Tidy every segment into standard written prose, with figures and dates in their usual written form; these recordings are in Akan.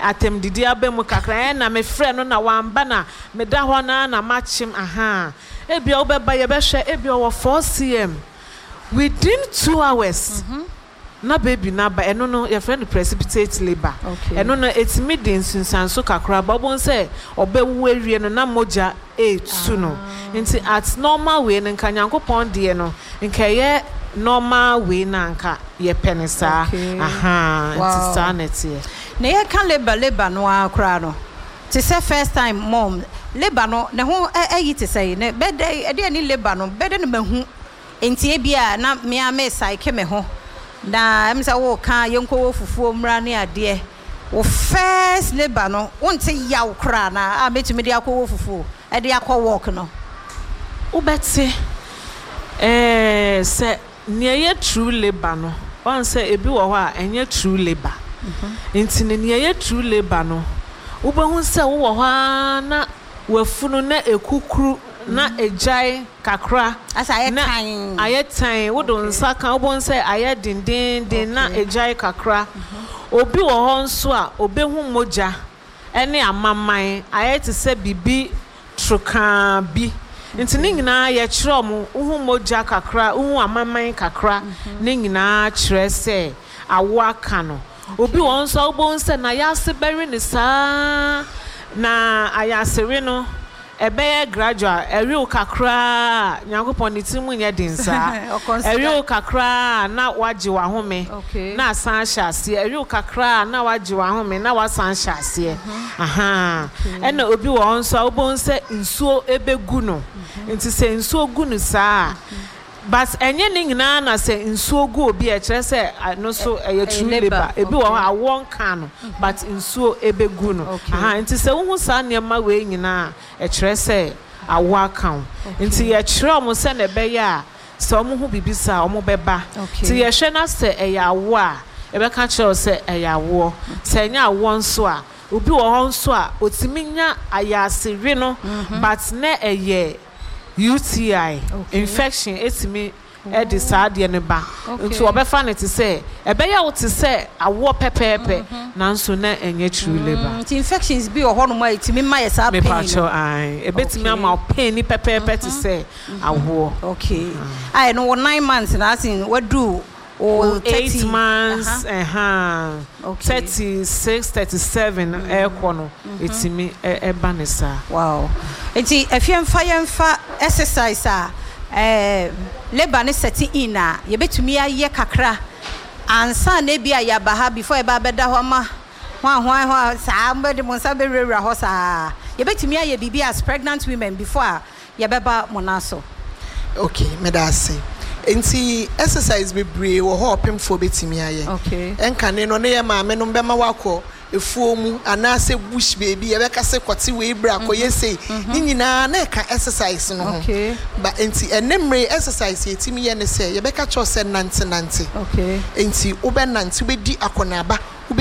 atem didi abemu kakra na me frɛ no na wamba na me da ho na machim ebia obeba ye behwe ebia wo 4cm within 2 hours na baby na ba eno no your friend precipitate labor eno no etimi de nsunsanso kakra babon say obewu awie no na moja etu no nti at normal way nka nyankopon de no nka ye normal way na nka ye penisa nti sanity na ye kan labor no akra no to say first time mom labor no ne ho ayi to say ne bede e de ni labor no bede no mahu enti e bia na me amesa ke me ho na emsa wo kan yenko wo fufuo mra ne ade wo first labor no wonte yaw kra na metumi de akwo fufuo e de akwo work no ubetse se niye true labor no wan say ebi wo ho a enye true labor enti ne niye true labor no ubehu se wo ho na wafunu na ekukuru na ejai kakra asa ayetan wodon saka obon say aye din na ejai kakra obi wo ho nso a obehu moja ene amaman aye te se bibi truka bi nti nyina ye kire omo uhu moja kakra uhu amaman kakra ne nyina kire se awo aka no obi wo nso obon say na yase beri ni saa na ayasere no ebe gradual eriu kakra nyankopon nitimu nye dinsa eriu kakra na waji wa home na san hyase eriu kakra na waji wa home na wasan hyase ena obi wo nso obon se nsuo ebegu no nti se nsuo gu no saa but enye nyina na se nsuo gu obi e kire se no so eye true labor ebi wo awon kan no but nsuo ebegu no nti se wo hu sa niam we nyina e kire se awo kan nti ye kire omo se na be ya se omo hu bibisa omo beba nti ye hwe na se eye awo a e be ka kire se eye awo se nya awo nso a obi wo ho nso a otimi nya ayasiri no but na eye UTI infection etimi e de saade ne ba nti obefa ne te se ebe ya wo te se awo pepepe nanso na enye true labor nti infections bi o hono ma etimi ma ye sa pain me pacho ebetimi ama pain ni pepepe te se awo ai no 9 months na asin wadu 8 months 36 37 kono etimi eba ne sa wow enti efiemfa exercise labor ne setting in a ye betumi aye kakra ansa na bia ya baha before e ba beda ho ma hwan sa mbede mo sa be rewra ho sa ye betumi aye bibi as pregnant women before ye beba monaso okay medase enti exercise be brave wo ho opemfo betimi aye enkane no ne ye maame no bema wakọ efuomu anase bush baby ye beka se kwoti we bra koye sei ni nyina na ka exercise no ba enti enemre exercise yetimi ye ne se ye beka cho se nante enti ubenante bedi akonaba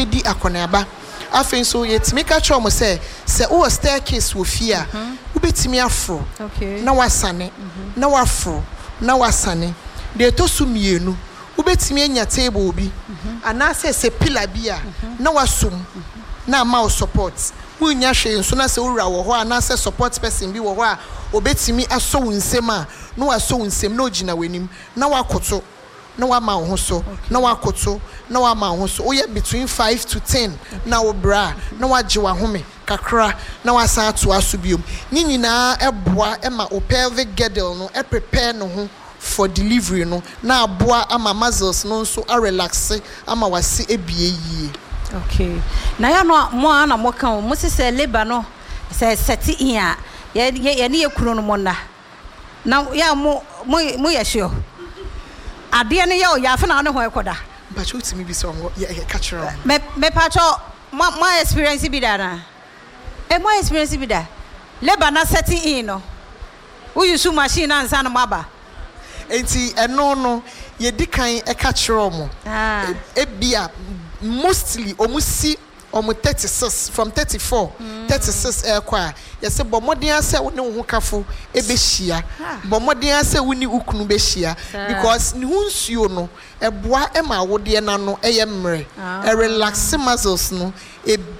afen so yetimi ka cho mo se o staircase wo fia ubetimi afro na wasane na wafro na wasane de to sumienu ubetimi anya table bi anase se pillar bia na wasum na ma support wunya hwe nso na se wura wo ho anase support person bi wo ho a obetimi aso wunsem a na waso wunsem na ogina wanim na wakoto na wa ma ho so na wakoto na wa ma ho so oye between 5 to 10 na wo bra na waje wa home kakra na wasa ato aso biom ni nyina eboa e ma o pelvic girdle no e prepare no ho for delivery no na aboa ama muscles no so a relax ama wase ebie yie na ya no mo ana mo kan mo se labor no se seti in a ye ne ye kuro no mo na ya mo ye sure ade ne ye o ya fa na ho ekoda ba chotimi bi so ye catch around me pacho my experience bi da na my experience bi da labor na seti in no we use machine ansa na maba enti eno no ye dikan e catch around ebia mostly omusi omu 36 from 34 36 kwa yese bomodin ase wo ne ho kafo ebehia bomodin ase wo ni ukunu behia because ni hunsuo no eboa ema wo de na no eye mre relax muscles no